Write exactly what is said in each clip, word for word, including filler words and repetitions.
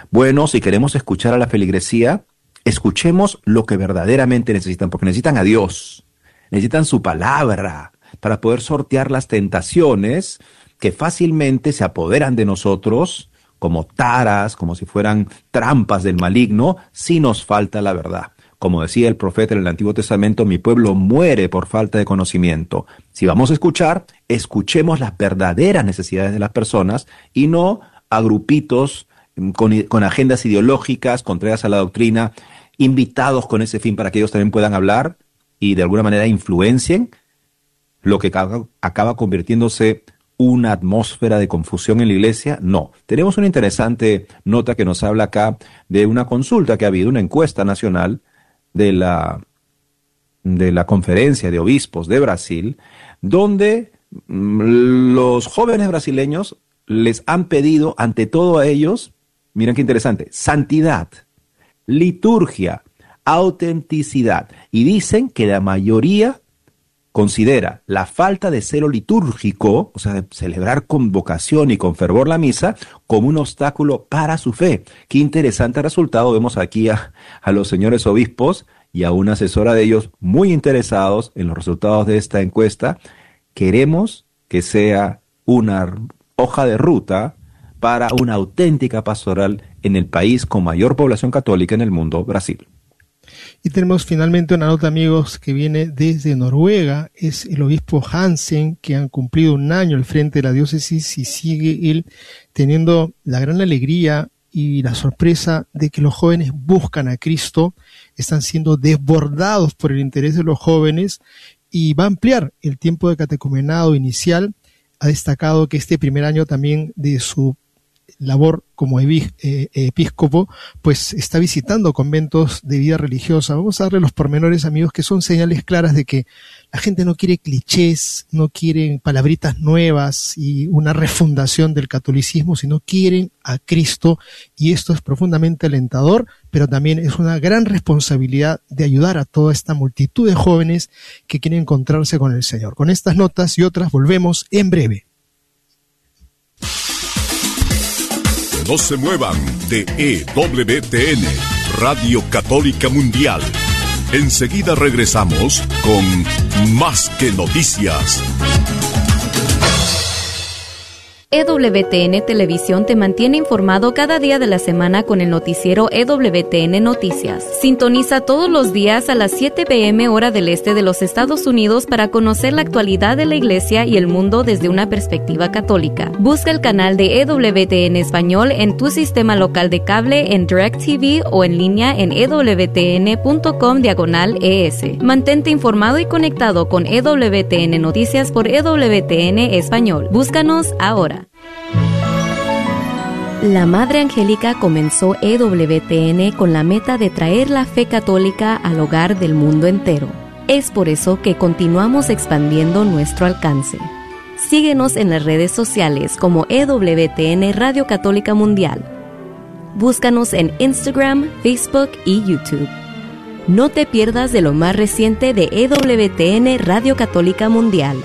Bueno, si queremos escuchar a la feligresía, escuchemos lo que verdaderamente necesitan, porque necesitan a Dios, necesitan su palabra para poder sortear las tentaciones que fácilmente se apoderan de nosotros como taras, como si fueran trampas del maligno, si nos falta la verdad. Como decía el profeta en el Antiguo Testamento, mi pueblo muere por falta de conocimiento. Si vamos a escuchar, escuchemos las verdaderas necesidades de las personas y no a grupitos con, con agendas ideológicas contrarias a la doctrina, invitados con ese fin para que ellos también puedan hablar y de alguna manera influencien, lo que acaba, acaba convirtiéndose una atmósfera de confusión en la iglesia. No. Tenemos una interesante nota que nos habla acá de una consulta que ha habido, una encuesta nacional de la, de la Conferencia de Obispos de Brasil, donde mm, los jóvenes brasileños les han pedido ante todo a ellos, miren qué interesante, santidad, liturgia, autenticidad, y dicen que la mayoría considera la falta de celo litúrgico, o sea, de celebrar con vocación y con fervor la misa, como un obstáculo para su fe. Qué interesante resultado. Vemos aquí a, a los señores obispos y a una asesora de ellos muy interesados en los resultados de esta encuesta. Queremos que sea una hoja de ruta para una auténtica pastoral en el país con mayor población católica en el mundo, Brasil. Y tenemos finalmente una nota, amigos, que viene desde Noruega. Es el obispo Hansen, que han cumplido un año al frente de la diócesis y sigue él teniendo la gran alegría y la sorpresa de que los jóvenes buscan a Cristo, están siendo desbordados por el interés de los jóvenes y va a ampliar el tiempo de catecumenado inicial. Ha destacado que este primer año también de su labor como episcopo, pues está visitando conventos de vida religiosa. Vamos a darle los pormenores, amigos, que son señales claras de que la gente no quiere clichés, no quieren palabritas nuevas y una refundación del catolicismo, sino quieren a Cristo, y esto es profundamente alentador, pero también es una gran responsabilidad de ayudar a toda esta multitud de jóvenes que quieren encontrarse con el Señor. Con estas notas y otras volvemos en breve. No se muevan de E W T N, Radio Católica Mundial. Enseguida regresamos con Más que Noticias. E W T N Televisión te mantiene informado cada día de la semana con el noticiero E W T N Noticias. Sintoniza todos los días a las siete pe eme hora del este de los Estados Unidos para conocer la actualidad de la Iglesia y el mundo desde una perspectiva católica. Busca el canal de E W T N Español en tu sistema local de cable, en DirecTV o en línea en ewtn.com diagonal ES. Mantente informado y conectado con E W T N Noticias por E W T N Español. Búscanos ahora. La Madre Angélica comenzó E W T N con la meta de traer la fe católica al hogar del mundo entero. Es por eso que continuamos expandiendo nuestro alcance. Síguenos en las redes sociales como E W T N Radio Católica Mundial. Búscanos en Instagram, Facebook y YouTube. No te pierdas de lo más reciente de E W T N Radio Católica Mundial.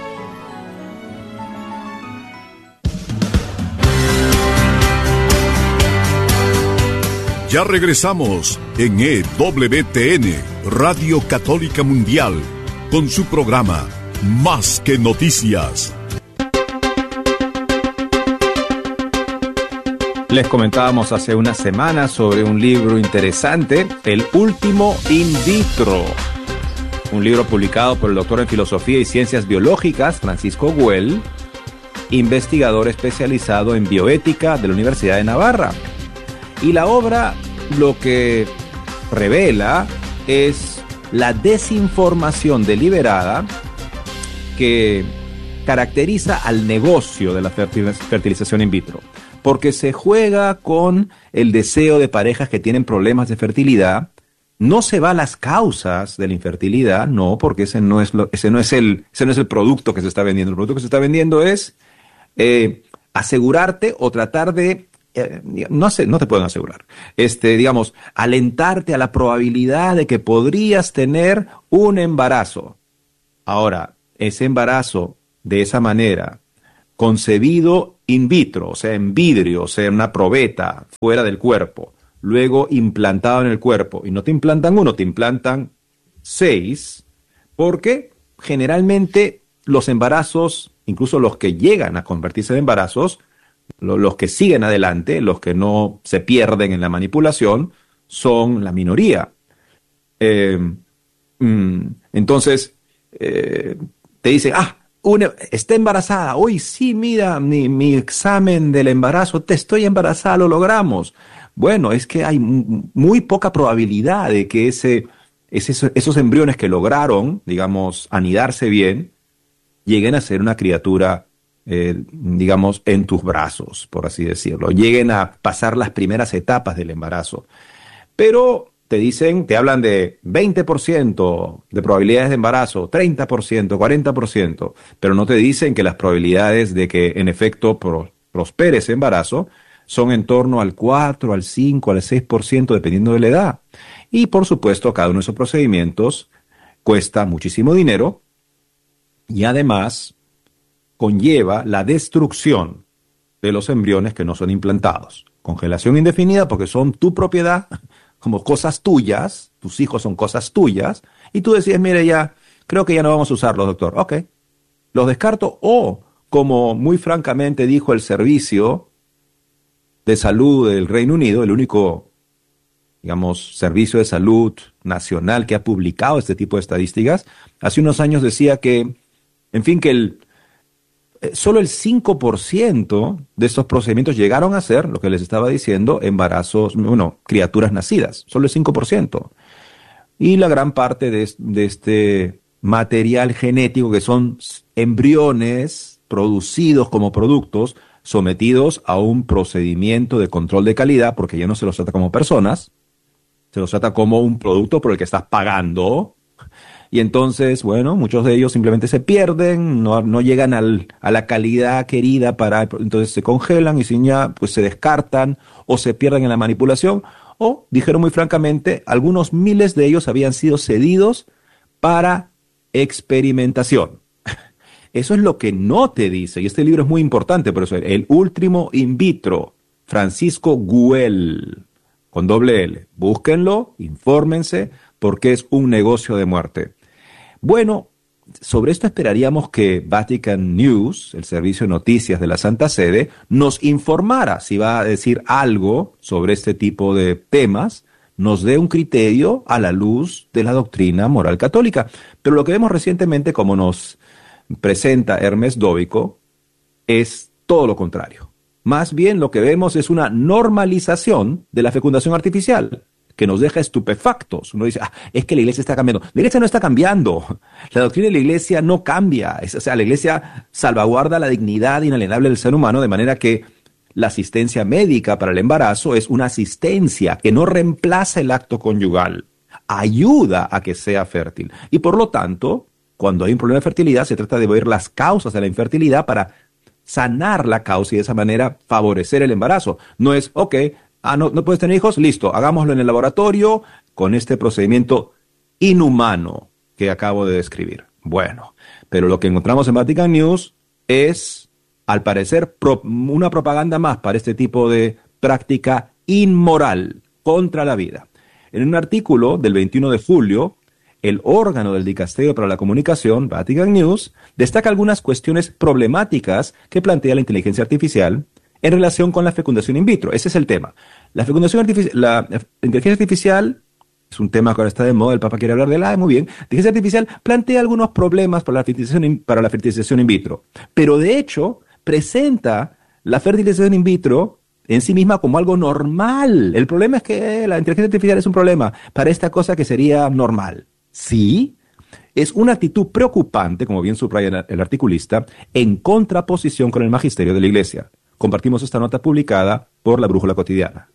Ya regresamos en E W T N, Radio Católica Mundial, con su programa Más que Noticias. Les comentábamos hace unas semanas sobre un libro interesante, El Último In Vitro, un libro publicado por el doctor en Filosofía y Ciencias Biológicas, Francisco Güell, investigador especializado en bioética de la Universidad de Navarra. Y la obra lo que revela es la desinformación deliberada que caracteriza al negocio de la fertilización in vitro, porque se juega con el deseo de parejas que tienen problemas de fertilidad. No se va a las causas de la infertilidad, no, porque ese no es, lo, ese no es, el, ese no es el producto que se está vendiendo. El producto que se está vendiendo es eh, asegurarte o tratar de No, sé, no te pueden asegurar, este, digamos, alentarte a la probabilidad de que podrías tener un embarazo. Ahora, ese embarazo de esa manera, concebido in vitro, o sea, en vidrio, o sea, en una probeta fuera del cuerpo, luego implantado en el cuerpo, y no te implantan uno, te implantan seis, porque generalmente los embarazos, incluso los que llegan a convertirse en embarazos, lo, los que siguen adelante, los que no se pierden en la manipulación, son la minoría. Eh, mm, entonces, eh, te dicen, ah, una, está embarazada, hoy sí, mira, mi, mi examen del embarazo, te estoy embarazada, lo logramos. Bueno, es que hay muy poca probabilidad de que ese, ese, esos embriones que lograron, digamos, anidarse bien, lleguen a ser una criatura, eh, digamos, en tus brazos, por así decirlo, lleguen a pasar las primeras etapas del embarazo. Pero te dicen, te hablan de veinte por ciento de probabilidades de embarazo, treinta por ciento, cuarenta por ciento, pero no te dicen que las probabilidades de que en efecto pro, prospere ese embarazo son en torno al cuatro, al cinco, al seis por ciento, dependiendo de la edad. Y por supuesto, cada uno de esos procedimientos cuesta muchísimo dinero y además conlleva la destrucción de los embriones que no son implantados. Congelación indefinida porque son tu propiedad, como cosas tuyas, tus hijos son cosas tuyas, y tú decides, mire, ya, creo que ya no vamos a usarlos, doctor. Ok, los descarto, o, como muy francamente dijo el Servicio de Salud del Reino Unido, el único, digamos, servicio de salud nacional que ha publicado este tipo de estadísticas, hace unos años decía que, en fin, que el solo el cinco por ciento de estos procedimientos llegaron a ser, lo que les estaba diciendo, embarazos, bueno, criaturas nacidas, solo el cinco por ciento. Y la gran parte de, de este material genético, que son embriones producidos como productos, sometidos a un procedimiento de control de calidad, porque ya no se los trata como personas, se los trata como un producto por el que estás pagando. Y entonces, bueno, muchos de ellos simplemente se pierden, no, no llegan al, a la calidad querida para, entonces se congelan y sin ya, pues se descartan o se pierden en la manipulación, o, dijeron muy francamente, algunos miles de ellos habían sido cedidos para experimentación. Eso es lo que no te dice, y este libro es muy importante, por eso, El último in vitro, Francisco Güell, con doble L. Búsquenlo, infórmense, porque es un negocio de muerte. Bueno, sobre esto esperaríamos que Vatican News, el servicio de noticias de la Santa Sede, nos informara si va a decir algo sobre este tipo de temas, nos dé un criterio a la luz de la doctrina moral católica. Pero lo que vemos recientemente, como nos presenta Hermes Dóvico, es todo lo contrario. Más bien lo que vemos es una normalización de la fecundación artificial, que nos deja estupefactos. Uno dice, ah, es que la iglesia está cambiando. La iglesia no está cambiando. La doctrina de la iglesia no cambia. Es, o sea, la iglesia salvaguarda la dignidad inalienable del ser humano, de manera que la asistencia médica para el embarazo es una asistencia que no reemplaza el acto conyugal. Ayuda a que sea fértil. Y por lo tanto, cuando hay un problema de fertilidad, se trata de ver las causas de la infertilidad para sanar la causa y de esa manera favorecer el embarazo. No es, ok, Ah, no, no puedes tener hijos, listo, hagámoslo en el laboratorio con este procedimiento inhumano que acabo de describir. Bueno, pero lo que encontramos en Vatican News es, al parecer, pro, una propaganda más para este tipo de práctica inmoral contra la vida. En un artículo del veintiuno de julio, el órgano del Dicasterio para la Comunicación, Vatican News, destaca algunas cuestiones problemáticas que plantea la inteligencia artificial en relación con la fecundación in vitro. Ese es el tema. La fecundación artificial, la, la inteligencia artificial es un tema que ahora está de moda, el Papa quiere hablar de la, muy bien. La inteligencia artificial plantea algunos problemas para la fertilización in, para la fertilización in vitro, pero de hecho presenta la fertilización in vitro en sí misma como algo normal. El problema es que la inteligencia artificial es un problema para esta cosa que sería normal. Sí, es una actitud preocupante, como bien subraya el articulista, en contraposición con el magisterio de la Iglesia. Compartimos esta nota publicada por la Brújula Cotidiana.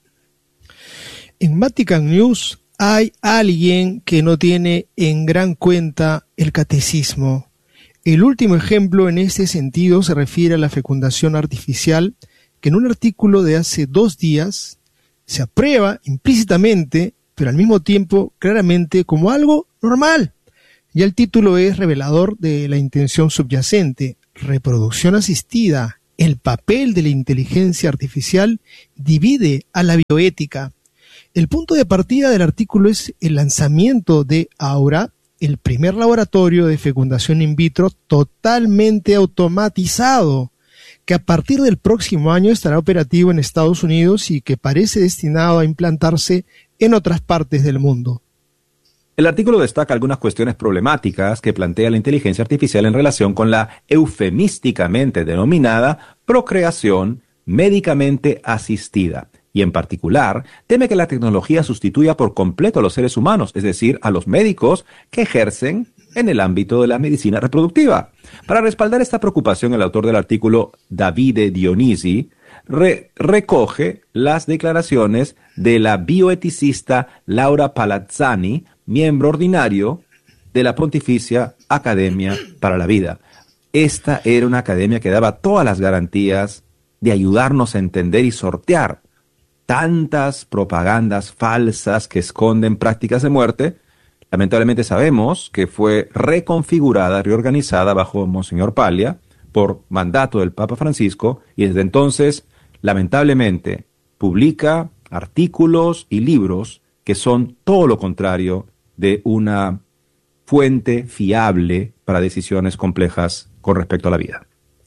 En Vatican News hay alguien que no tiene en gran cuenta el catecismo. El último ejemplo en este sentido se refiere a la fecundación artificial, que en un artículo de hace dos días se aprueba implícitamente, pero al mismo tiempo claramente como algo normal. Ya el título es revelador de la intención subyacente: reproducción asistida el papel de la inteligencia artificial divide a la bioética. El punto de partida del artículo es el lanzamiento de Aura, el primer laboratorio de fecundación in vitro totalmente automatizado, que a partir del próximo año estará operativo en Estados Unidos y que parece destinado a implantarse en otras partes del mundo. El artículo destaca algunas cuestiones problemáticas que plantea la inteligencia artificial en relación con la eufemísticamente denominada procreación médicamente asistida, y en particular teme que la tecnología sustituya por completo a los seres humanos, es decir, a los médicos que ejercen en el ámbito de la medicina reproductiva. Para respaldar esta preocupación, el autor del artículo, Davide Dionisi, re recoge las declaraciones de la bioeticista Laura Palazzani, miembro ordinario de la Pontificia Academia para la Vida. Esta era una academia que daba todas las garantías de ayudarnos a entender y sortear tantas propagandas falsas que esconden prácticas de muerte. Lamentablemente sabemos que fue reconfigurada, reorganizada bajo Monseñor Paglia por mandato del Papa Francisco, y desde entonces, lamentablemente, publica artículos y libros que son todo lo contrario de una fuente fiable para decisiones complejas con respecto a la vida.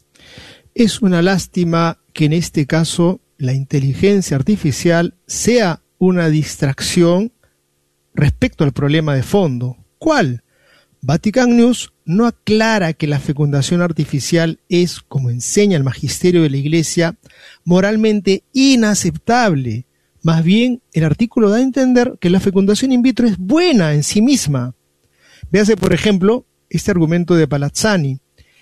Es una lástima que en este caso la inteligencia artificial sea una distracción respecto al problema de fondo. ¿Cuál? Vatican News no aclara que la fecundación artificial es, como enseña el magisterio de la Iglesia, moralmente inaceptable. Más bien, el artículo da a entender que la fecundación in vitro es buena en sí misma. Véase, por ejemplo, este argumento de Palazzani.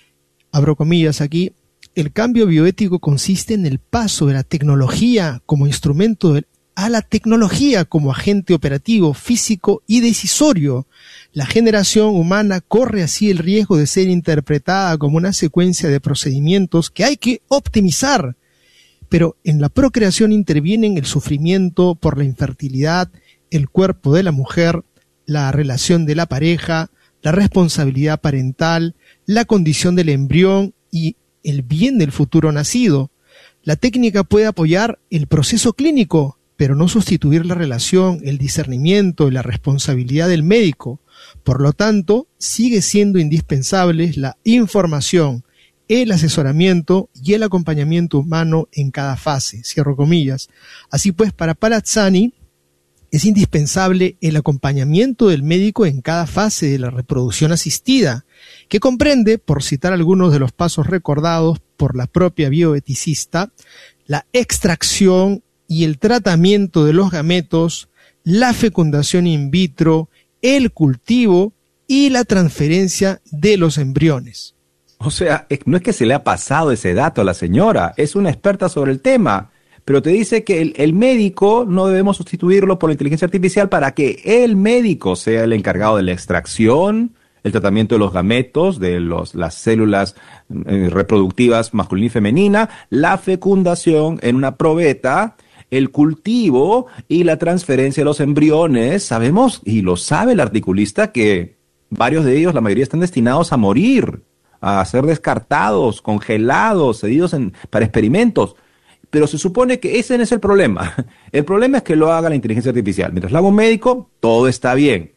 Abro comillas aquí. El cambio bioético consiste en el paso de la tecnología como instrumento de, a la tecnología como agente operativo, físico y decisorio. La generación humana corre así el riesgo de ser interpretada como una secuencia de procedimientos que hay que optimizar. Pero en la procreación intervienen el sufrimiento por la infertilidad, el cuerpo de la mujer, la relación de la pareja, la responsabilidad parental, la condición del embrión y el bien del futuro nacido. La técnica puede apoyar el proceso clínico, pero no sustituir la relación, el discernimiento y la responsabilidad del médico. Por lo tanto, sigue siendo indispensable la información, el asesoramiento y el acompañamiento humano en cada fase. Cierro comillas. Así pues, para Palazzani, es indispensable el acompañamiento del médico en cada fase de la reproducción asistida, que comprende, por citar algunos de los pasos recordados por la propia bioeticista, la extracción y el tratamiento de los gametos, la fecundación in vitro, el cultivo y la transferencia de los embriones. O sea, no es que se le ha pasado ese dato a la señora, es una experta sobre el tema, pero te dice que el, el médico no debemos sustituirlo por la inteligencia artificial para que el médico sea el encargado de la extracción, el tratamiento de los gametos, de los, las células eh, reproductivas masculina y femenina, la fecundación en una probeta, el cultivo y la transferencia de los embriones. Sabemos, y lo sabe el articulista, que varios de ellos, la mayoría, están destinados a morir, a ser descartados, congelados, cedidos en, para experimentos. Pero se supone que ese no es el problema. El problema es que lo haga la inteligencia artificial. Mientras lo haga un médico, todo está bien.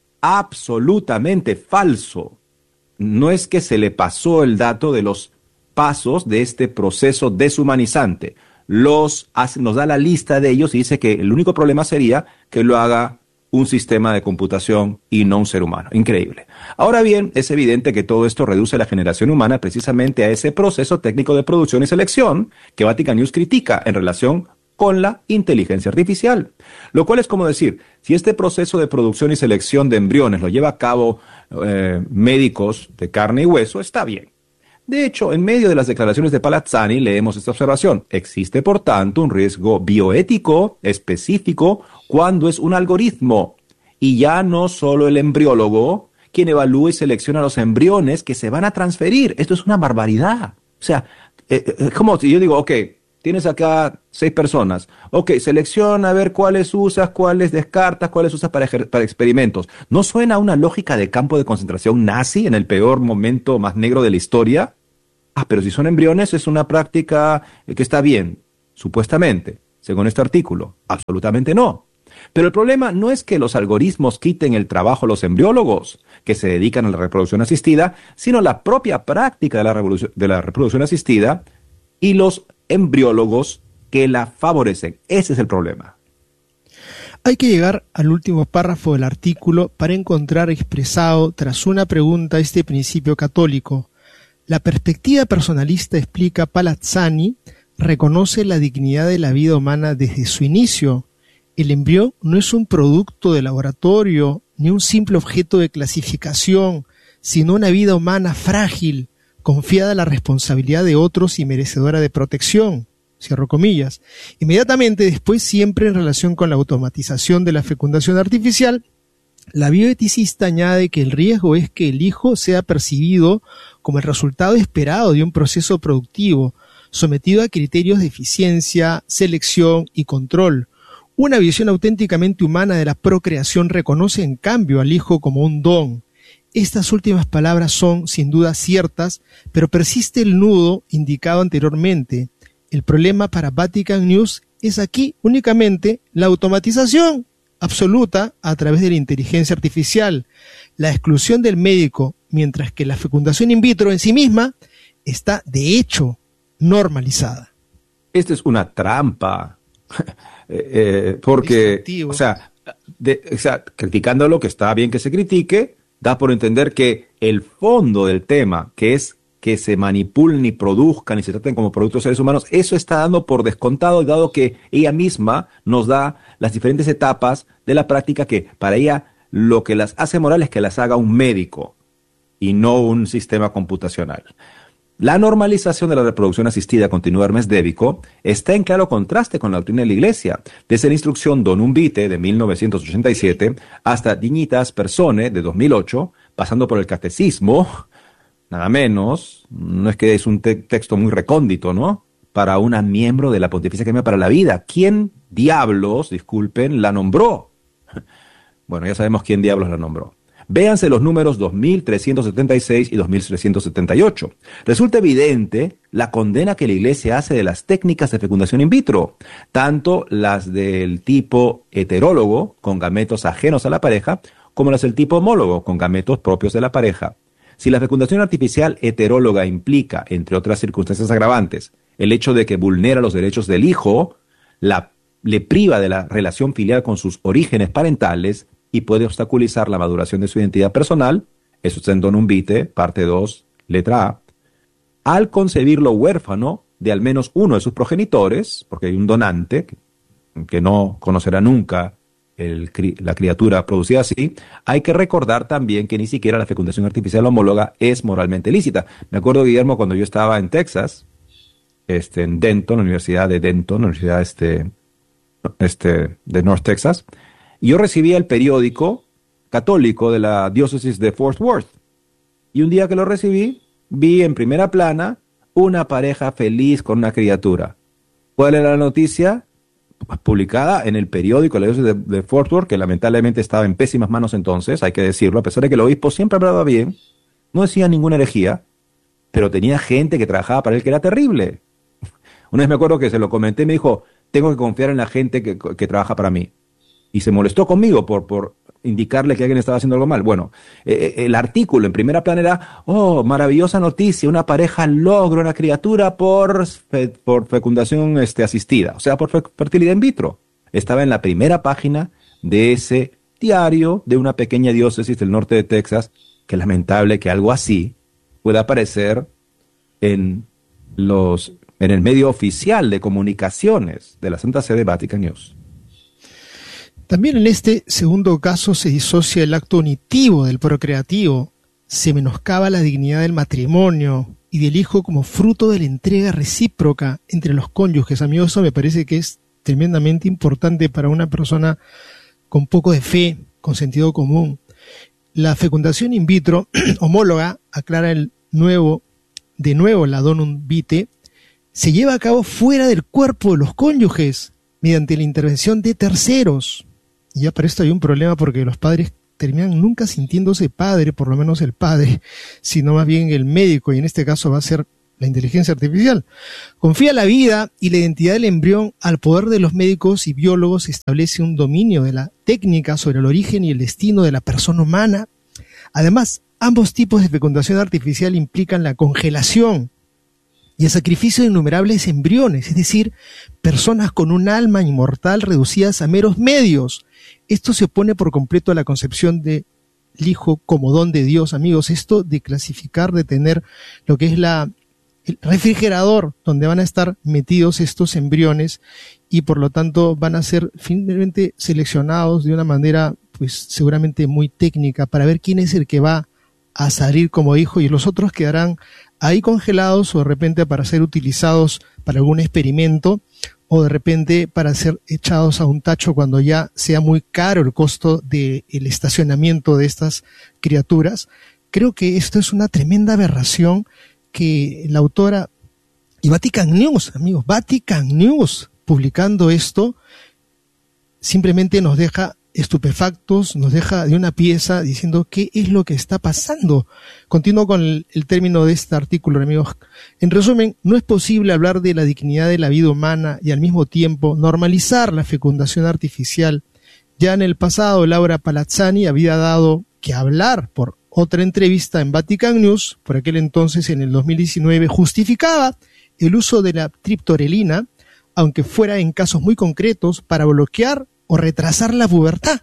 Absolutamente falso. No es que se le pasó el dato de los pasos de este proceso deshumanizante. Los hace, nos da la lista de ellos y dice que el único problema sería que lo haga un sistema de computación y no un ser humano. Increíble. Ahora bien, es evidente que todo esto reduce la generación humana precisamente a ese proceso técnico de producción y selección que Vatican News critica en relación con la inteligencia artificial. Lo cual es como decir, si este proceso de producción y selección de embriones lo lleva a cabo eh, médicos de carne y hueso, está bien. De hecho, en medio de las declaraciones de Palazzani leemos esta observación. Existe, por tanto, un riesgo bioético específico cuando es un algoritmo y ya no solo el embriólogo quien evalúa y selecciona los embriones que se van a transferir. Esto es una barbaridad. O sea, es eh, eh, como si yo digo, ok, tienes acá seis personas. Ok, selecciona a ver cuáles usas, cuáles descartas, cuáles usas para, para experimentos. ¿No suena a una lógica de campo de concentración nazi en el peor momento más negro de la historia? Ah, pero si son embriones es una práctica que está bien, supuestamente, según este artículo. Absolutamente no. Pero el problema no es que los algoritmos quiten el trabajo a los embriólogos que se dedican a la reproducción asistida, sino la propia práctica de la, de la reproducción asistida y los embriólogos que la favorecen. Ese es el problema. Hay que llegar al último párrafo del artículo para encontrar expresado, tras una pregunta, este principio católico. La perspectiva personalista, explica Palazzani, reconoce la dignidad de la vida humana desde su inicio. El embrión no es un producto de laboratorio ni un simple objeto de clasificación, sino una vida humana frágil, confiada a la responsabilidad de otros y merecedora de protección. Cierro comillas. Inmediatamente después, siempre en relación con la automatización de la fecundación artificial, la bioeticista añade que el riesgo es que el hijo sea percibido como el resultado esperado de un proceso productivo, sometido a criterios de eficiencia, selección y control. Una visión auténticamente humana de la procreación reconoce en cambio al hijo como un don. Estas últimas palabras son, sin duda, ciertas, pero persiste el nudo indicado anteriormente. El problema para Vatican News es aquí únicamente la automatización absoluta a través de la inteligencia artificial, la exclusión del médico, mientras que la fecundación in vitro en sí misma está, de hecho, normalizada. Esta es una trampa, eh, eh, porque, o sea, de, o sea, criticando lo que está bien que se critique, da por entender que el fondo del tema, que es que se manipulen y produzcan y se traten como productos de seres humanos, eso está dando por descontado, dado que ella misma nos da las diferentes etapas de la práctica, que para ella lo que las hace morales es que las haga un médico y no un sistema computacional. La normalización de la reproducción asistida, continúa Hermes Débico, está en claro contraste con la doctrina de la Iglesia, desde la instrucción Donum Vitae de mil novecientos ochenta y siete hasta Dignitas Personae de dos mil ocho, pasando por el Catecismo, nada menos, no es que es un te- texto muy recóndito, ¿no? Para una miembro de la Pontificia Academia para la Vida. ¿Quién diablos, disculpen, la nombró? Bueno, ya sabemos quién diablos la nombró. Véanse los números dos mil trescientos setenta y seis y dos mil trescientos setenta y ocho. Resulta evidente la condena que la Iglesia hace de las técnicas de fecundación in vitro, tanto las del tipo heterólogo, con gametos ajenos a la pareja, como las del tipo homólogo, con gametos propios de la pareja. Si la fecundación artificial heteróloga implica, entre otras circunstancias agravantes, el hecho de que vulnera los derechos del hijo, la, le priva de la relación filial con sus orígenes parentales y puede obstaculizar la maduración de su identidad personal, eso está en Donum Vitae, parte dos, letra A, al concebirlo huérfano de al menos uno de sus progenitores, porque hay un donante que, que no conocerá nunca El, la criatura producida así, hay que recordar también que ni siquiera la fecundación artificial homóloga es moralmente lícita. Me acuerdo, Guillermo, cuando yo estaba en Texas, este, en Denton, la Universidad de Denton, la Universidad este, este, de North Texas, y yo recibía el periódico católico de la diócesis de Fort Worth. Y un día que lo recibí, vi en primera plana una pareja feliz con una criatura. ¿Cuál era la noticia? Publicada en el periódico de la diócesis de, de Fort Worth, que lamentablemente estaba en pésimas manos entonces, hay que decirlo, a pesar de que el obispo siempre hablaba bien, no decía ninguna herejía, pero tenía gente que trabajaba para él que era terrible. Una vez me acuerdo que se lo comenté y me dijo, tengo que confiar en la gente que, que trabaja para mí. Y se molestó conmigo por, por indicarle que alguien estaba haciendo algo mal. Bueno, eh, el artículo en primera plana era, oh, maravillosa noticia, una pareja logra una criatura por, fe, por fecundación este, asistida, o sea, por fertilidad in vitro. Estaba en la primera página de ese diario de una pequeña diócesis del norte de Texas. Qué lamentable que algo así pueda aparecer en, los, en el medio oficial de comunicaciones de la Santa Sede Vatican News. También en este segundo caso se disocia el acto unitivo del procreativo, se menoscaba la dignidad del matrimonio y del hijo como fruto de la entrega recíproca entre los cónyuges. A mí eso me parece que es tremendamente importante para una persona con poco de fe, con sentido común. La fecundación in vitro homóloga, aclara el nuevo, de nuevo la Donum Vitae, se lleva a cabo fuera del cuerpo de los cónyuges mediante la intervención de terceros. Y ya para esto hay un problema, porque los padres terminan nunca sintiéndose padre, por lo menos el padre, sino más bien el médico, y en este caso va a ser la inteligencia artificial. Confía la vida y la identidad del embrión al poder de los médicos y biólogos, establece un dominio de la técnica sobre el origen y el destino de la persona humana. Además, ambos tipos de fecundación artificial implican la congelación y el sacrificio de innumerables embriones, es decir, personas con un alma inmortal reducidas a meros medios. Esto se opone por completo a la concepción del Hijo como don de Dios, amigos. Esto de clasificar, de tener lo que es la, el refrigerador donde van a estar metidos estos embriones y por lo tanto van a ser finalmente seleccionados de una manera pues seguramente muy técnica para ver quién es el que va a salir como hijo y los otros quedarán ahí congelados o de repente para ser utilizados para algún experimento o de repente para ser echados a un tacho cuando ya sea muy caro el costo del estacionamiento de estas criaturas. Creo que esto es una tremenda aberración que la autora y Vatican News, amigos, Vatican News publicando esto simplemente nos deja estupefactos, nos deja de una pieza diciendo qué es lo que está pasando. Continúo con el, el término de este artículo, amigos. En resumen, no es posible hablar de la dignidad de la vida humana y al mismo tiempo normalizar la fecundación artificial. Ya en el pasado, Laura Palazzani había dado que hablar por otra entrevista en Vatican News, por aquel entonces en el dos mil diecinueve, justificaba el uso de la triptorelina, aunque fuera en casos muy concretos, para bloquear o retrasar la pubertad.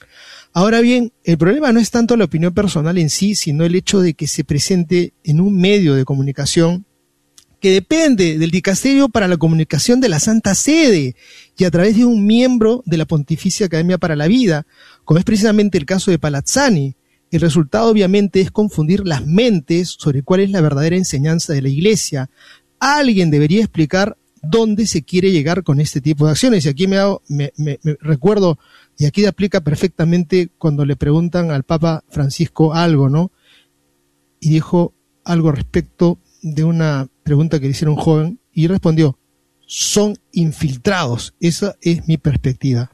Ahora bien, el problema no es tanto la opinión personal en sí, sino el hecho de que se presente en un medio de comunicación que depende del dicasterio para la comunicación de la Santa Sede y a través de un miembro de la Pontificia Academia para la Vida, como es precisamente el caso de Palazzani. El resultado obviamente es confundir las mentes sobre cuál es la verdadera enseñanza de la Iglesia. Alguien debería explicar dónde se quiere llegar con este tipo de acciones. Y aquí me, hago, me, me, me recuerdo, y aquí aplica perfectamente cuando le preguntan al Papa Francisco algo, ¿no? Y dijo algo respecto de una pregunta que le hicieron un joven, y respondió, son infiltrados. Esa es mi perspectiva.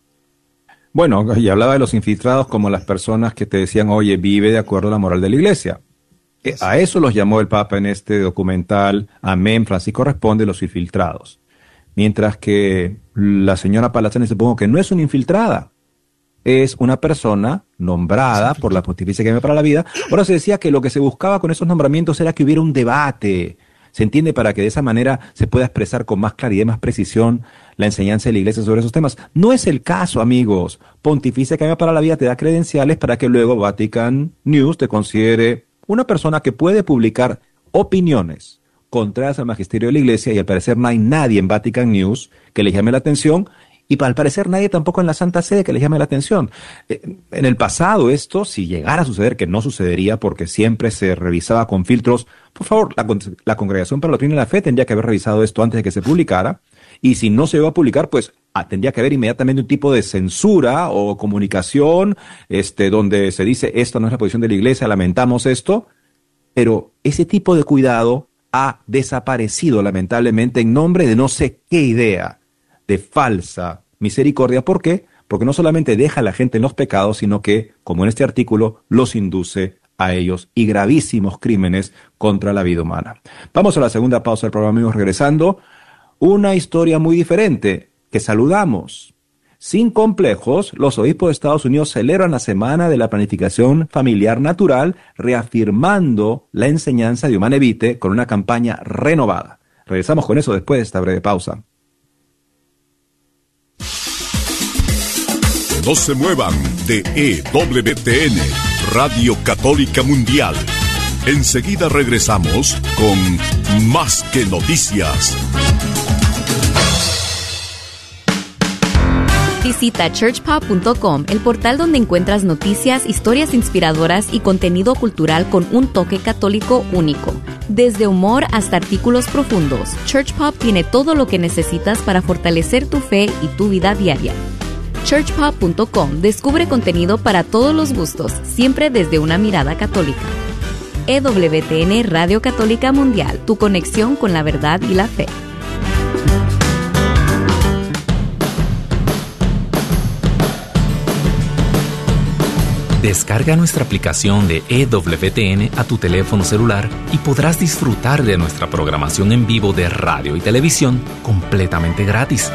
Bueno, y hablaba de los infiltrados como las personas que te decían, oye, vive de acuerdo a la moral de la Iglesia. A eso los llamó el Papa en este documental, Amén, Francisco responde, los infiltrados. Mientras que la señora Palazzani, supongo que no es una infiltrada, es una persona nombrada por la Pontificia Academia para la Vida. Ahora se decía que lo que se buscaba con esos nombramientos era que hubiera un debate, se entiende, para que de esa manera se pueda expresar con más claridad y más precisión la enseñanza de la Iglesia sobre esos temas. No es el caso, amigos. Pontificia Academia para la Vida te da credenciales para que luego Vatican News te considere una persona que puede publicar opiniones contrarias al magisterio de la Iglesia, y al parecer no hay nadie en Vatican News que le llame la atención, y al parecer nadie tampoco en la Santa Sede que le llame la atención. Eh, en el pasado esto, si llegara a suceder, que no sucedería porque siempre se revisaba con filtros, por favor, la, la Congregación para la Doctrina de la Fe tendría que haber revisado esto antes de que se publicara, y si no se iba a publicar, pues ah, tendría que haber inmediatamente un tipo de censura o comunicación este, donde se dice, esto no es la posición de la Iglesia, lamentamos esto, pero ese tipo de cuidado ha desaparecido lamentablemente en nombre de no sé qué idea de falsa misericordia. ¿Por qué? Porque no solamente deja a la gente en los pecados, sino que, como en este artículo, los induce a ellos y gravísimos crímenes contra la vida humana. Vamos a la segunda pausa del programa, amigos, regresando. Una historia muy diferente que saludamos. Sin complejos, los obispos de Estados Unidos celebran la Semana de la Planificación Familiar Natural, reafirmando la enseñanza de Humanae Vitae con una campaña renovada. Regresamos con eso después de esta breve pausa. No se muevan de E W T N, Radio Católica Mundial. Enseguida regresamos con Más que Noticias. Visita church pop punto com, el portal donde encuentras noticias, historias inspiradoras y contenido cultural con un toque católico único. Desde humor hasta artículos profundos, Church Pop tiene todo lo que necesitas para fortalecer tu fe y tu vida diaria. church pop punto com descubre contenido para todos los gustos, siempre desde una mirada católica. E W T N Radio Católica Mundial, tu conexión con la verdad y la fe. Descarga nuestra aplicación de E W T N a tu teléfono celular y podrás disfrutar de nuestra programación en vivo de radio y televisión completamente gratis.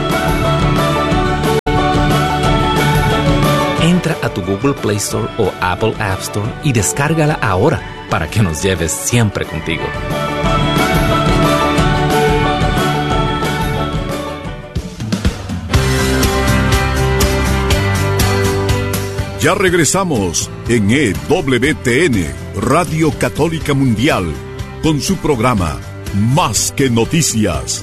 Entra a tu Google Play Store o Apple App Store y descárgala ahora para que nos lleves siempre contigo. Ya regresamos en E W T N, Radio Católica Mundial, con su programa Más que Noticias.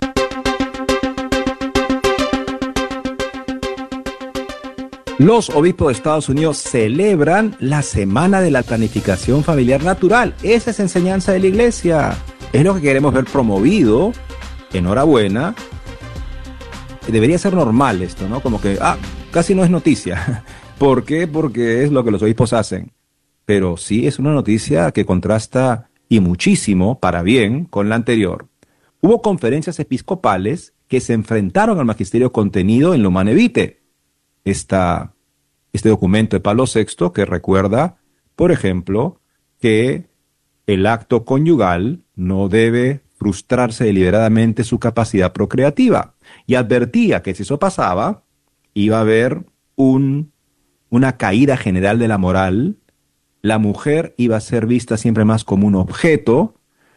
Los obispos de Estados Unidos celebran la Semana de la Planificación Familiar Natural. Esa es enseñanza de la Iglesia. Es lo que queremos ver promovido. Enhorabuena. Debería ser normal esto, ¿no? Como que, ah, casi no es noticia. ¿Por qué? Porque es lo que los obispos hacen. Pero sí es una noticia que contrasta y muchísimo, para bien, con la anterior. Hubo conferencias episcopales que se enfrentaron al magisterio contenido en Humanae Vitae. Esta, este documento de Pablo sexto que recuerda, por ejemplo, que el acto conyugal no debe frustrarse deliberadamente su capacidad procreativa. Y advertía que si eso pasaba, iba a haber un... una caída general de la moral, la mujer iba a ser vista siempre más como un objeto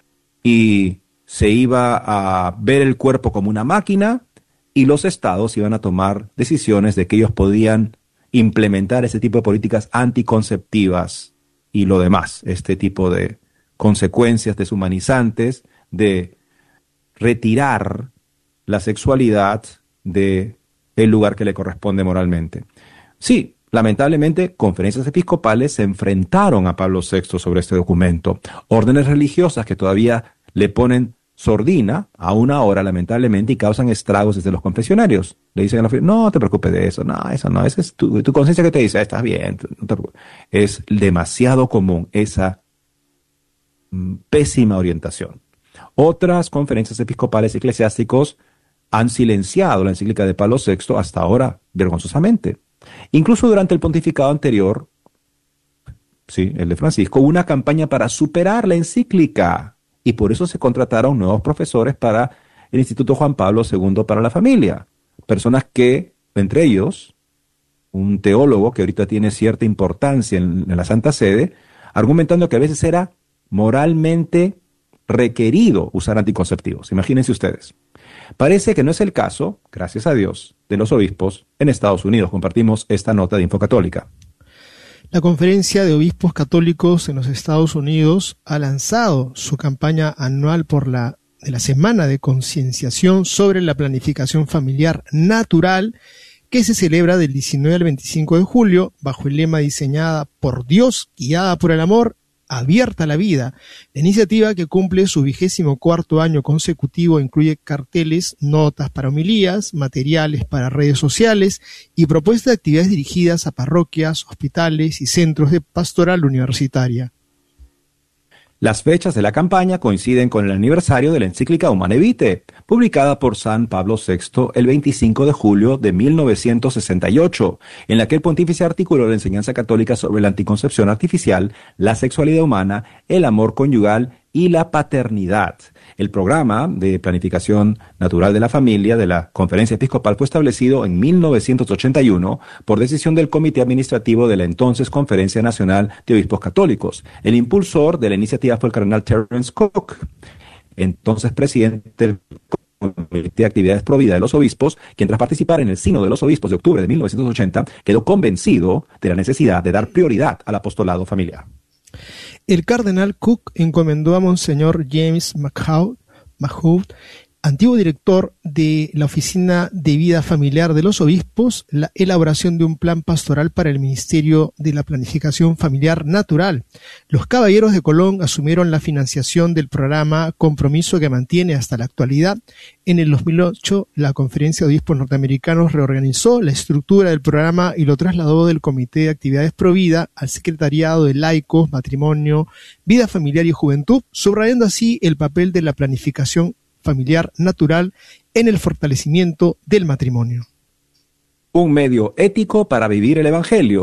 y se iba a ver el cuerpo como una máquina y los estados iban a tomar decisiones de que ellos podían implementar ese tipo de políticas anticonceptivas y lo demás, este tipo de consecuencias deshumanizantes de retirar la sexualidad de el lugar que le corresponde moralmente. Sí, lamentablemente, conferencias episcopales se enfrentaron a Pablo sexto sobre este documento. Órdenes religiosas que todavía le ponen sordina, aún ahora, lamentablemente, y causan estragos desde los confesionarios. Le dicen a la no te preocupes de eso, no, eso no, esa es tu, tu conciencia que te dice, estás bien, no te preocupes. Es demasiado común esa mm, pésima orientación. Otras conferencias episcopales y eclesiásticos han silenciado la encíclica de Pablo sexto hasta ahora, vergonzosamente. Incluso durante el pontificado anterior, sí, el de Francisco, hubo una campaña para superar la encíclica y por eso se contrataron nuevos profesores para el Instituto Juan Pablo segundo para la Familia. Personas que, entre ellos, un teólogo que ahorita tiene cierta importancia en, en la Santa Sede, argumentando que a veces era moralmente requerido usar anticonceptivos. Imagínense ustedes. Parece que no es el caso, gracias a Dios, de los obispos en Estados Unidos. Compartimos esta nota de Infocatólica. La Conferencia de Obispos Católicos en los Estados Unidos ha lanzado su campaña anual por la, de la Semana de Concienciación sobre la Planificación Familiar Natural, que se celebra del diecinueve al veinticinco de julio, bajo el lema diseñada por Dios, guiada por el amor, abierta a la vida. La iniciativa, que cumple su vigésimo cuarto año consecutivo, incluye carteles, notas para homilías, materiales para redes sociales y propuestas de actividades dirigidas a parroquias, hospitales y centros de pastoral universitaria. Las fechas de la campaña coinciden con el aniversario de la encíclica Humanae Vitae, publicada por San Pablo sexto el veinticinco de julio de mil novecientos sesenta y ocho, en la que el pontífice articuló la enseñanza católica sobre la anticoncepción artificial, la sexualidad humana, el amor conyugal y la paternidad. El programa de planificación natural de la familia de la Conferencia Episcopal fue establecido en mil novecientos ochenta y uno por decisión del Comité Administrativo de la entonces Conferencia Nacional de Obispos Católicos. El impulsor de la iniciativa fue el cardenal Terence Cook, entonces presidente del Comité de Actividades Pro Vida de los Obispos, quien tras participar en el Sínodo de los Obispos de octubre de mil novecientos ochenta quedó convencido de la necesidad de dar prioridad al apostolado familiar. El cardenal Cook encomendó a Monseñor James McHugh, McHugh, antiguo director de la Oficina de Vida Familiar de los Obispos, la elaboración de un plan pastoral para el Ministerio de la Planificación Familiar Natural. Los Caballeros de Colón asumieron la financiación del programa, compromiso que mantiene hasta la actualidad. En el dos mil ocho, la Conferencia de Obispos Norteamericanos reorganizó la estructura del programa y lo trasladó del Comité de Actividades Pro Vida al Secretariado de Laicos, Matrimonio, Vida Familiar y Juventud, subrayando así el papel de la planificación familiar natural en el fortalecimiento del matrimonio. Un medio ético para vivir el Evangelio.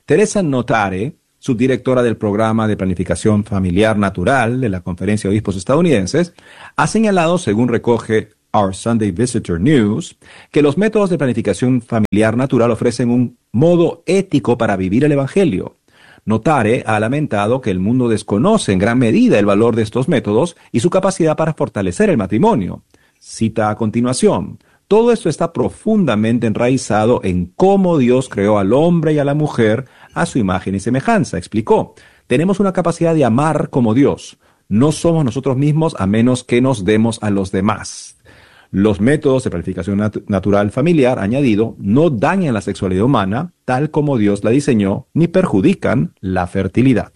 Teresa Notare, subdirectora del programa de planificación familiar natural de la Conferencia de Obispos Estadounidenses, ha señalado, según recoge Our Sunday Visitor News, que los métodos de planificación familiar natural ofrecen un modo ético para vivir el Evangelio. Notare ha lamentado que el mundo desconoce en gran medida el valor de estos métodos y su capacidad para fortalecer el matrimonio. Cita a continuación: todo esto está profundamente enraizado en cómo Dios creó al hombre y a la mujer a su imagen y semejanza, explicó. Tenemos una capacidad de amar como Dios. No somos nosotros mismos a menos que nos demos a los demás. Los métodos de planificación nat- natural familiar, añadido, no dañan la sexualidad humana tal como Dios la diseñó, ni perjudican la fertilidad.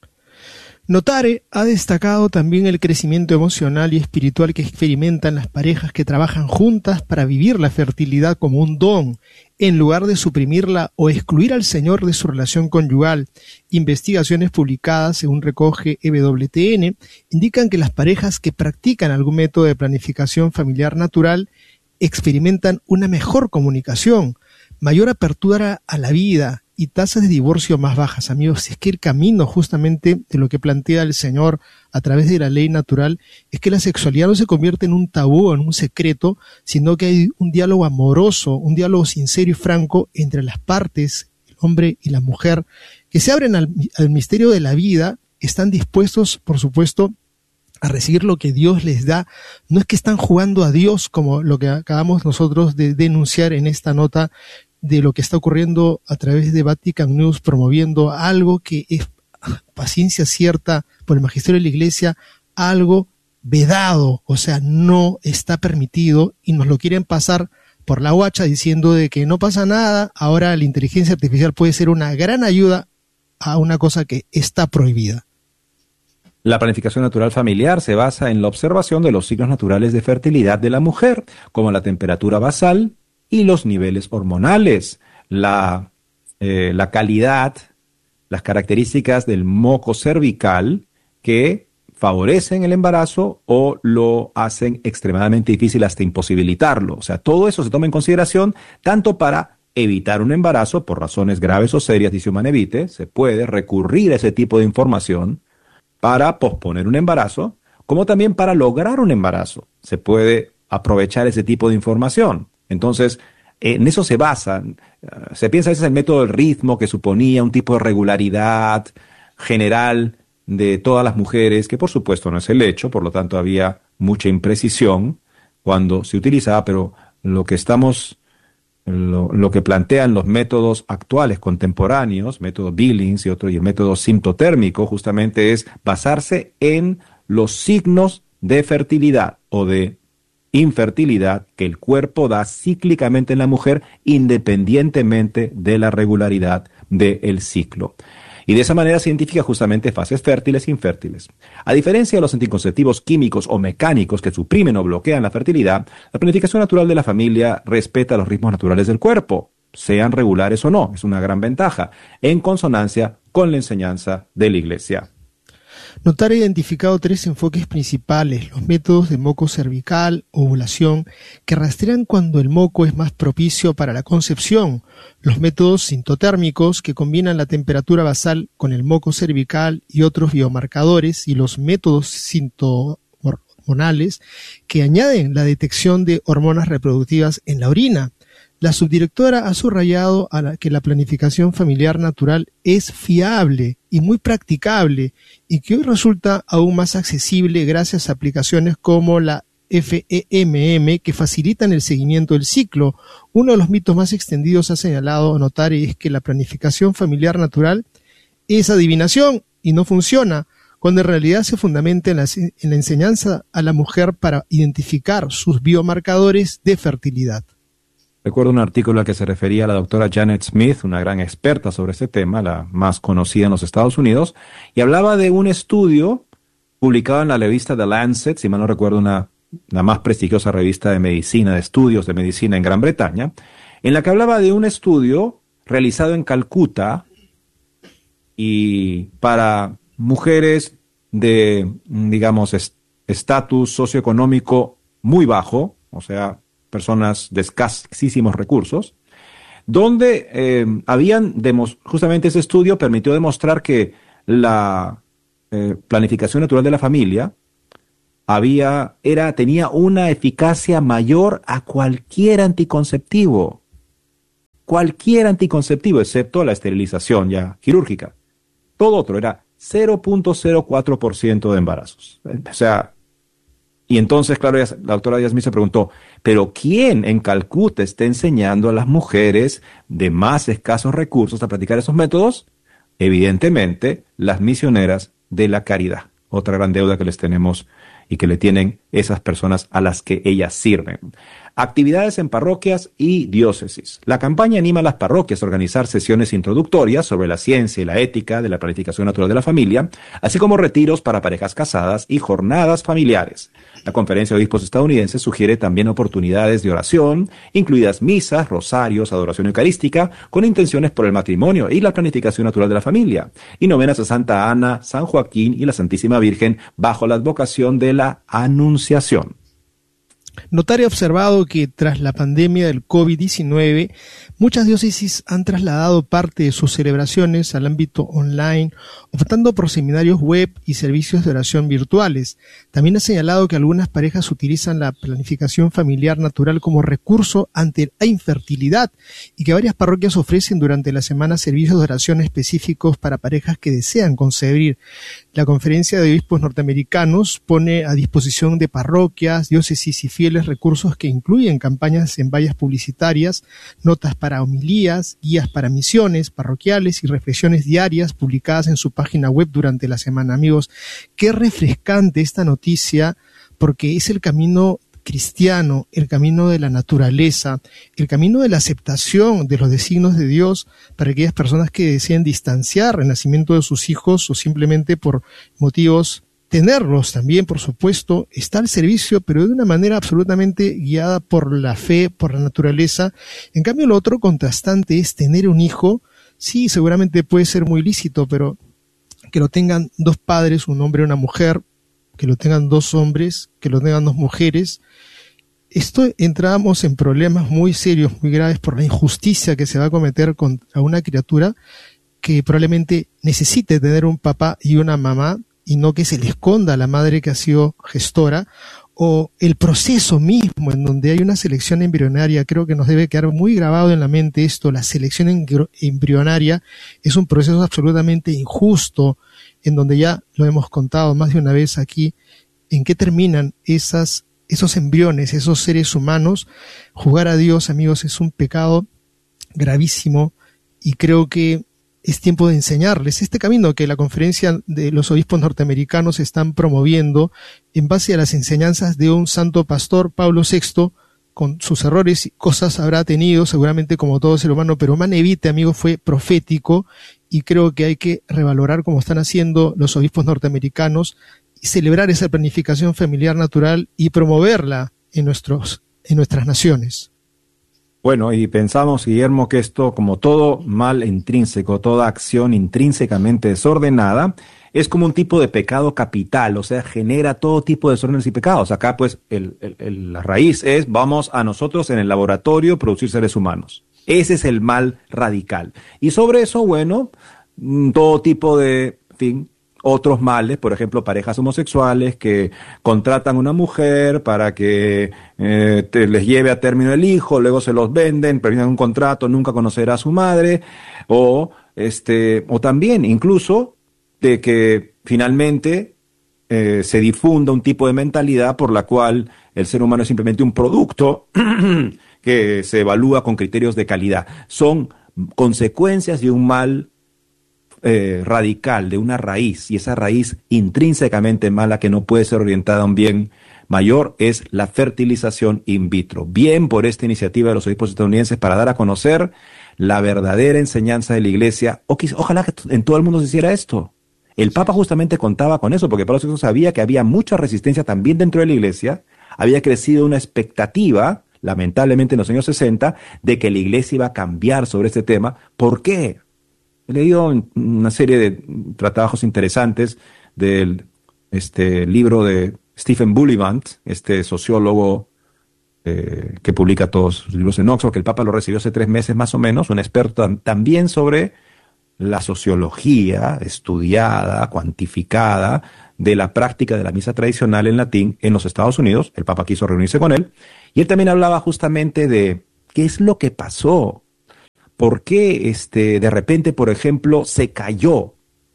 Notare ha destacado también el crecimiento emocional y espiritual que experimentan las parejas que trabajan juntas para vivir la fertilidad como un don, en lugar de suprimirla o excluir al Señor de su relación conyugal. Investigaciones publicadas, según recoge E W T N, indican que las parejas que practican algún método de planificación familiar natural experimentan una mejor comunicación, mayor apertura a la vida y tasas de divorcio más bajas. Amigos, es que el camino justamente de lo que plantea el Señor a través de la ley natural es que la sexualidad no se convierte en un tabú o en un secreto, sino que hay un diálogo amoroso, un diálogo sincero y franco entre las partes, el hombre y la mujer, que se abren al, al misterio de la vida, están dispuestos, por supuesto, a recibir lo que Dios les da. No es que están jugando a Dios, como lo que acabamos nosotros de denunciar en esta nota, de lo que está ocurriendo a través de Vatican News, promoviendo algo que es paciencia cierta por el magisterio de la Iglesia, algo vedado, o sea, no está permitido, y nos lo quieren pasar por la guacha diciendo de que no pasa nada. Ahora la inteligencia artificial puede ser una gran ayuda a una cosa que está prohibida. La planificación natural familiar se basa en la observación de los signos naturales de fertilidad de la mujer, como la temperatura basal y los niveles hormonales, la, eh, la calidad, las características del moco cervical que favorecen el embarazo o lo hacen extremadamente difícil hasta imposibilitarlo. O sea, todo eso se toma en consideración tanto para evitar un embarazo por razones graves o serias, dice Humanevite. Se puede recurrir a ese tipo de información para posponer un embarazo, como también para lograr un embarazo. Se puede aprovechar ese tipo de información. Entonces, en eso se basa. Uh, se piensa ese es el método del ritmo, que suponía un tipo de regularidad general de todas las mujeres, que por supuesto no es el hecho, por lo tanto había mucha imprecisión cuando se utilizaba, pero lo que estamos, lo, lo que plantean los métodos actuales contemporáneos, método Billings y otro, y el método sintotérmico, justamente es basarse en los signos de fertilidad o de infertilidad que el cuerpo da cíclicamente en la mujer, independientemente de la regularidad del ciclo. Y de esa manera se identifica justamente fases fértiles e infértiles. A diferencia de los anticonceptivos químicos o mecánicos que suprimen o bloquean la fertilidad, la planificación natural de la familia respeta los ritmos naturales del cuerpo, sean regulares o no. Es una gran ventaja, en consonancia con la enseñanza de la Iglesia. Notare ha identificado tres enfoques principales: los métodos de moco cervical, ovulación, que rastrean cuando el moco es más propicio para la concepción; los métodos sintotérmicos, que combinan la temperatura basal con el moco cervical y otros biomarcadores; y los métodos sintohormonales, que añaden la detección de hormonas reproductivas en la orina. La subdirectora ha subrayado a la, que la planificación familiar natural es fiable y muy practicable, y que hoy resulta aún más accesible gracias a aplicaciones como la F E M M, que facilitan el seguimiento del ciclo. Uno de los mitos más extendidos, ha señalado Notare, es que la planificación familiar natural es adivinación y no funciona, cuando en realidad se fundamenta en la, en la enseñanza a la mujer para identificar sus biomarcadores de fertilidad. Recuerdo un artículo al que se refería la doctora Janet Smith, una gran experta sobre este tema, la más conocida en los Estados Unidos, y hablaba de un estudio publicado en la revista The Lancet, si mal no recuerdo, una, la más prestigiosa revista de medicina, de estudios de medicina en Gran Bretaña, en la que hablaba de un estudio realizado en Calcuta y para mujeres de, digamos, estatus socioeconómico muy bajo, o sea, personas de escasísimos recursos, donde eh, habían, demos, justamente ese estudio permitió demostrar que la eh, planificación natural de la familia había, era, tenía una eficacia mayor a cualquier anticonceptivo. Cualquier anticonceptivo, excepto la esterilización ya quirúrgica. Todo otro era cero punto cero cuatro por ciento de embarazos. O sea, y entonces, claro, la doctora Díaz-Mir se preguntó, ¿pero quién en Calcuta está enseñando a las mujeres de más escasos recursos a practicar esos métodos? Evidentemente, las misioneras de la caridad. Otra gran deuda que les tenemos y que le tienen esas personas a las que ellas sirven. Actividades en parroquias y diócesis. La campaña anima a las parroquias a organizar sesiones introductorias sobre la ciencia y la ética de la planificación natural de la familia, así como retiros para parejas casadas y jornadas familiares. La Conferencia de Obispos estadounidense sugiere también oportunidades de oración, incluidas misas, rosarios, adoración eucarística, con intenciones por el matrimonio y la planificación natural de la familia, y novenas a Santa Ana, San Joaquín y la Santísima Virgen bajo la advocación de la Anunciación. Notar y observado que tras la pandemia del COVID diecinueve, muchas diócesis han trasladado parte de sus celebraciones al ámbito online, optando por seminarios web y servicios de oración virtuales. También ha señalado que algunas parejas utilizan la planificación familiar natural como recurso ante la infertilidad y que varias parroquias ofrecen durante la semana servicios de oración específicos para parejas que desean concebir. La Conferencia de Obispos Norteamericanos pone a disposición de parroquias, diócesis y fieles recursos que incluyen campañas en vallas publicitarias, notas para homilías, guías para misiones parroquiales y reflexiones diarias publicadas en su página web durante la semana. Amigos, qué refrescante esta noticia, porque es el camino cristiano, el camino de la naturaleza, el camino de la aceptación de los designios de Dios para aquellas personas que deseen distanciar el nacimiento de sus hijos o simplemente por motivos tenerlos también, por supuesto, está al servicio, pero de una manera absolutamente guiada por la fe, por la naturaleza. En cambio, lo otro contrastante es tener un hijo. Sí, seguramente puede ser muy lícito, pero que lo tengan dos padres, un hombre y una mujer, que lo tengan dos hombres, que lo tengan dos mujeres. Esto entramos en problemas muy serios, muy graves por la injusticia que se va a cometer contra una criatura que probablemente necesite tener un papá y una mamá, y no que se le esconda a la madre que ha sido gestora, o el proceso mismo en donde hay una selección embrionaria. Creo que nos debe quedar muy grabado en la mente esto. La selección embrionaria es un proceso absolutamente injusto, en donde ya lo hemos contado más de una vez aquí, en qué terminan esas, esos embriones, esos seres humanos. Jugar a Dios, amigos, es un pecado gravísimo, y creo que es tiempo de enseñarles este camino que la Conferencia de los Obispos Norteamericanos están promoviendo en base a las enseñanzas de un santo pastor, Pablo sexto, con sus errores y cosas habrá tenido, seguramente como todo ser humano, pero Manevite, amigo, fue profético, y creo que hay que revalorar como están haciendo los obispos norteamericanos y celebrar esa planificación familiar natural y promoverla en nuestros, en nuestras naciones. Bueno, y pensamos, Guillermo, que esto, como todo mal intrínseco, toda acción intrínsecamente desordenada, es como un tipo de pecado capital, o sea, genera todo tipo de desórdenes y pecados. Acá, pues, el, el, el, la raíz es, vamos a nosotros en el laboratorio producir seres humanos. Ese es el mal radical. Y sobre eso, bueno, todo tipo de, en fin, otros males, por ejemplo, parejas homosexuales que contratan una mujer para que eh, te, les lleve a término el hijo, luego se los venden, terminan un contrato, nunca conocerá a su madre, o este, o también incluso de que finalmente eh, se difunda un tipo de mentalidad por la cual el ser humano es simplemente un producto que se evalúa con criterios de calidad. Son consecuencias de un mal Eh, radical, de una raíz, y esa raíz intrínsecamente mala que no puede ser orientada a un bien mayor es la fertilización in vitro. Bien por esta iniciativa de los obispos estadounidenses para dar a conocer la verdadera enseñanza de la Iglesia. O que, ojalá que en todo el mundo se hiciera esto. El Papa justamente contaba con eso, porque Pablo sexto sabía que había mucha resistencia también dentro de la Iglesia. Había crecido una expectativa, lamentablemente en los años sesenta, de que la Iglesia iba a cambiar sobre este tema. ¿Por qué? He leído una serie de trabajos interesantes del este libro de Stephen Bullivant, este sociólogo eh, que publica todos sus libros en Oxford, que el Papa lo recibió hace tres meses más o menos, un experto tam- también sobre la sociología estudiada, cuantificada, de la práctica de la misa tradicional en latín en los Estados Unidos. El Papa quiso reunirse con él, y él también hablaba justamente de qué es lo que pasó, por qué este, de repente, por ejemplo, se cayó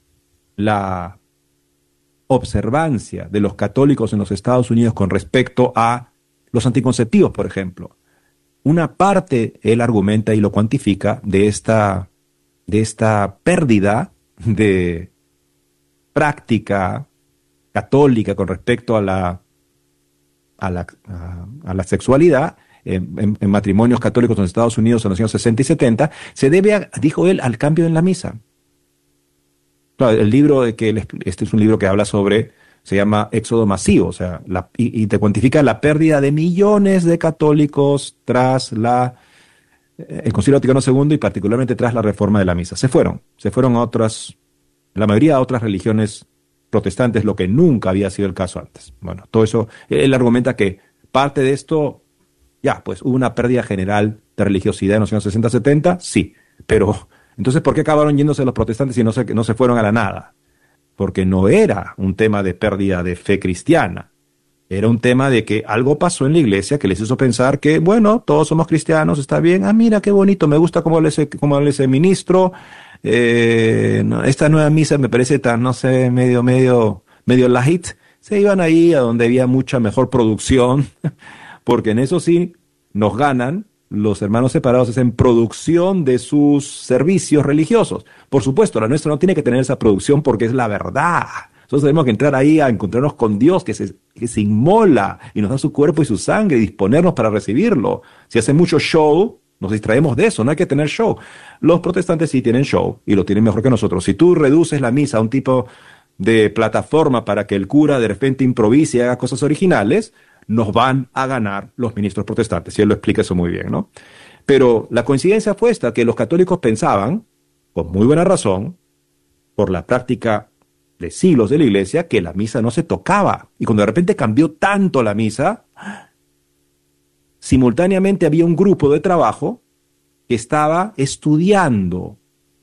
la observancia de los católicos en los Estados Unidos con respecto a los anticonceptivos, por ejemplo. Una parte, él argumenta y lo cuantifica, de esta, de esta pérdida de práctica católica con respecto a la, a la, a, a la sexualidad en, en, en matrimonios católicos en los Estados Unidos en los años sesenta y setenta, se debe, a, dijo él, al cambio en la misa. Claro, el libro de que él, este es un libro que habla sobre, se llama Éxodo Masivo, o sea, la, y, y te cuantifica la pérdida de millones de católicos tras la, el Concilio Vaticano segundo y particularmente tras la reforma de la misa. Se fueron, se fueron a otras, la mayoría a otras religiones protestantes, lo que nunca había sido el caso antes. Bueno, todo eso, él argumenta que parte de esto, ya, pues hubo una pérdida general de religiosidad en los años sesenta setenta, sí, pero entonces, ¿por qué acabaron yéndose los protestantes y no se, no se fueron a la nada? Porque no era un tema de pérdida de fe cristiana, era un tema de que algo pasó en la iglesia que les hizo pensar que, bueno, todos somos cristianos, está bien, ah, mira qué bonito, me gusta cómo les, cómo les ministro, eh, no, esta nueva misa me parece tan, no sé, medio, medio, medio light. Se iban ahí a donde había mucha mejor producción, porque en eso sí nos ganan los hermanos separados, es en producción de sus servicios religiosos. Por supuesto, la nuestra no tiene que tener esa producción porque es la verdad. Nosotros tenemos que entrar ahí a encontrarnos con Dios, que se, que se inmola y nos da su cuerpo y su sangre y disponernos para recibirlo. Si hace mucho show, nos distraemos de eso, no hay que tener show. Los protestantes sí tienen show y lo tienen mejor que nosotros. Si tú reduces la misa a un tipo de plataforma para que el cura de repente improvise y haga cosas originales, nos van a ganar los ministros protestantes, y él lo explica eso muy bien, ¿no? Pero la coincidencia fue esta, que los católicos pensaban, con muy buena razón, por la práctica de siglos de la iglesia, que la misa no se tocaba. Y cuando de repente cambió tanto la misa, simultáneamente había un grupo de trabajo que estaba estudiando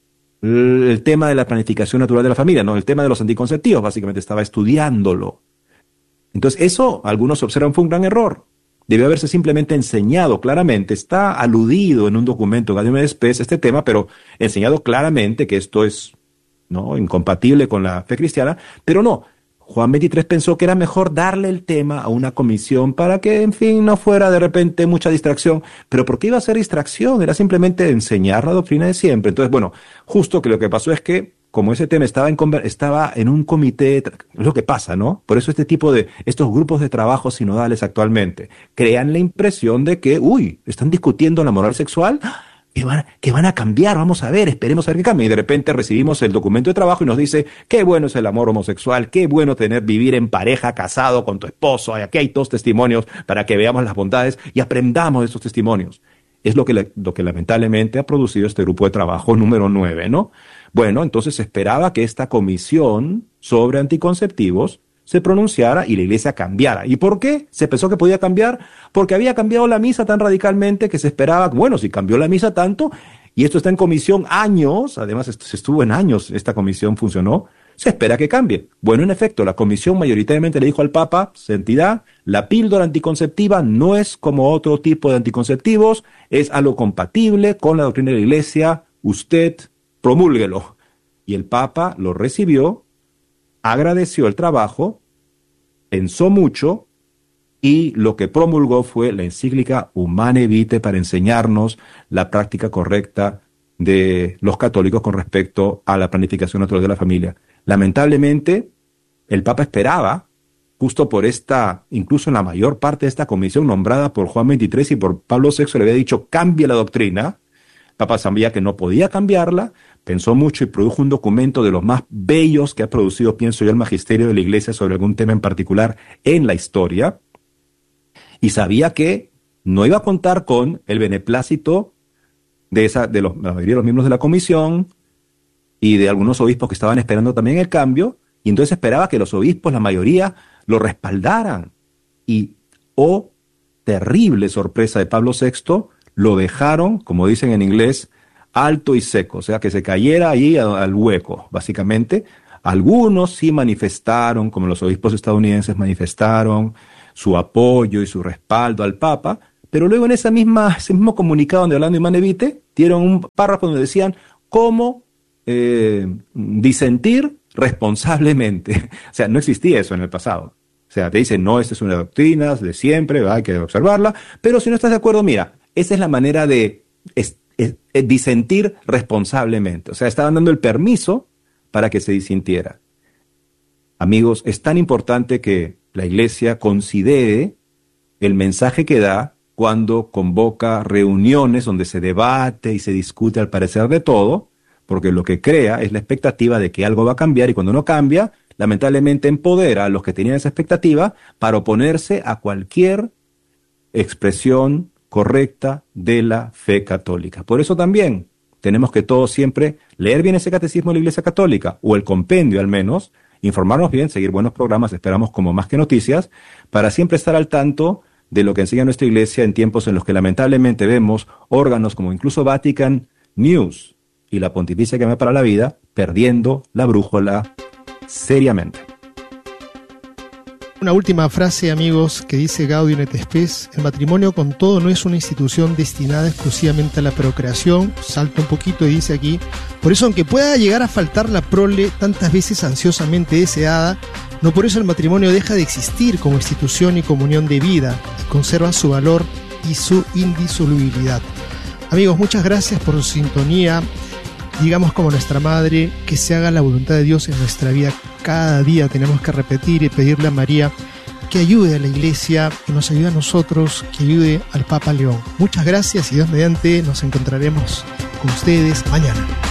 el tema de la planificación natural de la familia, no, el tema de los anticonceptivos, básicamente estaba estudiándolo. Entonces eso, algunos observan, fue un gran error. Debió haberse simplemente enseñado claramente, está aludido en un documento, Gaudium et Spes, este tema, pero enseñado claramente que esto es, ¿no?, incompatible con la fe cristiana, pero no. Juan veintitrés pensó que era mejor darle el tema a una comisión para que, en fin, no fuera de repente mucha distracción. ¿Pero por qué iba a ser distracción? Era simplemente enseñar la doctrina de siempre. Entonces, bueno, justo que lo que pasó es que, como ese tema estaba en, estaba en un comité, es lo que pasa, ¿no? Por eso este tipo de, estos grupos de trabajo sinodales actualmente crean la impresión de que, uy, están discutiendo la moral sexual, que van, que van a cambiar, vamos a ver, esperemos a ver qué cambia. Y de repente recibimos el documento de trabajo y nos dice, qué bueno es el amor homosexual, qué bueno tener, vivir en pareja, casado con tu esposo, aquí hay dos testimonios para que veamos las bondades y aprendamos de estos testimonios. Es lo que, lo que lamentablemente ha producido este grupo de trabajo número nueve, ¿no? Bueno, entonces se esperaba que esta comisión sobre anticonceptivos se pronunciara y la iglesia cambiara. ¿Y por qué? Se pensó que podía cambiar porque había cambiado la misa tan radicalmente que se esperaba, bueno, si cambió la misa tanto, y esto está en comisión años, además esto se estuvo en años, esta comisión funcionó, se espera que cambie. Bueno, en efecto, la comisión mayoritariamente le dijo al Papa, santidad, la píldora anticonceptiva no es como otro tipo de anticonceptivos, es algo compatible con la doctrina de la iglesia, usted promúlguelo. Y el Papa lo recibió, agradeció el trabajo, pensó mucho y lo que promulgó fue la encíclica Humane Vitae para enseñarnos la práctica correcta de los católicos con respecto a la planificación natural de la familia. Lamentablemente, el Papa esperaba, justo por esta, incluso en la mayor parte de esta comisión nombrada por Juan veintitrés y por Pablo sexto, le había dicho, cambie la doctrina. El Papa sabía que no podía cambiarla, pensó mucho y produjo un documento de los más bellos que ha producido, pienso yo, el magisterio de la Iglesia sobre algún tema en particular en la historia, y sabía que no iba a contar con el beneplácito de, esa, de los, la mayoría de los miembros de la comisión y de algunos obispos que estaban esperando también el cambio, y entonces esperaba que los obispos, la mayoría, lo respaldaran. Y, oh, terrible sorpresa de Pablo sexto, lo dejaron, como dicen en inglés, alto y seco, o sea, que se cayera ahí al hueco, básicamente. Algunos sí manifestaron, como los obispos estadounidenses manifestaron su apoyo y su respaldo al Papa, pero luego en esa misma, ese mismo comunicado de Orlando y Manevite dieron un párrafo donde decían cómo eh, disentir responsablemente. O sea, no existía eso en el pasado. O sea, te dicen, no, esta es una doctrina de siempre, hay que observarla, pero si no estás de acuerdo, mira, esa es la manera de es, es, es disentir responsablemente. O sea, estaban dando el permiso para que se disintiera. Amigos, es tan importante que la Iglesia considere el mensaje que da cuando convoca reuniones donde se debate y se discute al parecer de todo, porque lo que crea es la expectativa de que algo va a cambiar, y cuando no cambia, lamentablemente empodera a los que tenían esa expectativa para oponerse a cualquier expresión correcta de la fe católica. Por eso también tenemos que todos siempre leer bien ese catecismo de la Iglesia Católica, o el compendio al menos, informarnos bien, seguir buenos programas, esperamos como Más que Noticias, para siempre estar al tanto de lo que enseña nuestra Iglesia en tiempos en los que lamentablemente vemos órganos como incluso Vatican News y la Pontificia Academia para la Vida perdiendo la brújula seriamente. Una última frase, amigos, que dice Gaudium et Spes: el matrimonio con todo no es una institución destinada exclusivamente a la procreación. Salta un poquito y dice aquí: por eso, aunque pueda llegar a faltar la prole tantas veces ansiosamente deseada, no por eso el matrimonio deja de existir como institución y comunión de vida, y conserva su valor y su indisolubilidad. Amigos, muchas gracias por su sintonía. Digamos como nuestra madre, que se haga la voluntad de Dios en nuestra vida. Cada día tenemos que repetir y pedirle a María que ayude a la Iglesia, que nos ayude a nosotros, que ayude al Papa León. Muchas gracias y Dios mediante nos encontraremos con ustedes mañana.